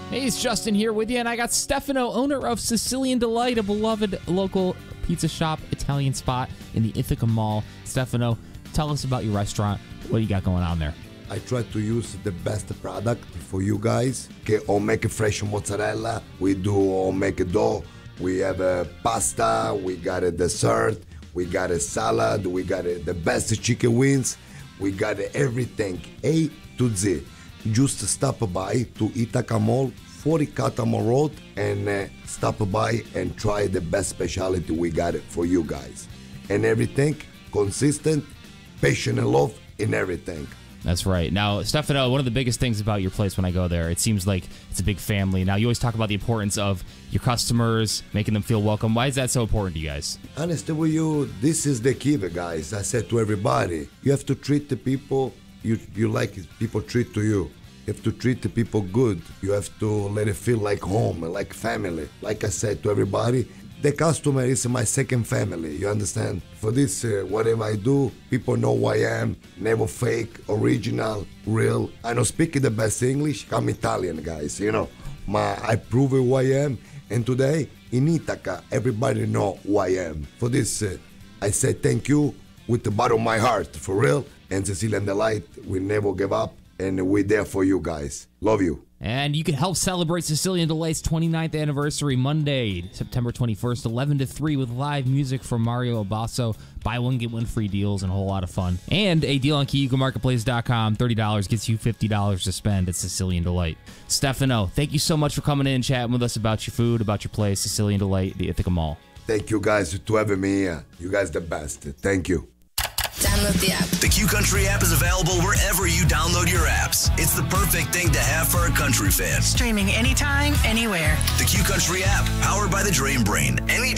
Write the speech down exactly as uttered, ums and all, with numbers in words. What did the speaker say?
Hey, it's Justin here with you, and I got Stefano, owner of Sicilian Delight, a beloved local pizza shop, Italian spot in the Ithaca Mall. Stefano, tell us about your restaurant. What do you got going on there? I try to use the best product for you guys. Okay, or make a fresh mozzarella. We do or make a dough. We have a pasta. We got a dessert. We got a salad. We got a, the best chicken wings. We got everything A to Z. Just stop by to Ithaca Mall, forty Catamount Road, and uh, stop by and try the best specialty we got it for you guys. And everything consistent, patient and love in everything. That's right. Now, Stefano, one of the biggest things about your place when I go there, it seems like it's a big family. Now, you always talk about the importance of your customers, making them feel welcome. Why is that so important to you guys? Honestly with you, this is the key, guys. I said to everybody, you have to treat the people you you like people treat to you. You have to treat the people good. You have to let it feel like home, like family. Like I said to everybody, the customer is my second family, you understand? For this, uh, whatever I do, people know who I am, never fake, original, real. I don't speak the best English, I'm Italian, guys, you know. My, I prove who I am, and today, in Ithaca, everybody know who I am. For this, uh, I say thank you with the bottom of my heart, for real. And Sicilian Delight, we never give up, and we're there for you guys. Love you. And you can help celebrate Sicilian Delight's twenty-ninth anniversary Monday, September twenty-first, eleven to three, with live music from Mario Abasso, buy one, get one free deals, and a whole lot of fun. And a deal on Keyugo Marketplace dot com, thirty dollars gets you fifty dollars to spend at Sicilian Delight. Stefano, thank you so much for coming in and chatting with us about your food, about your place, Sicilian Delight, the Ithaca Mall. Thank you guys for having me here. You guys the best. Thank you. Download the app. The Q Country app is available wherever you download your apps. It's the perfect thing to have for a country fan. Streaming anytime, anywhere. The Q Country app, powered by the Dream Brain. Any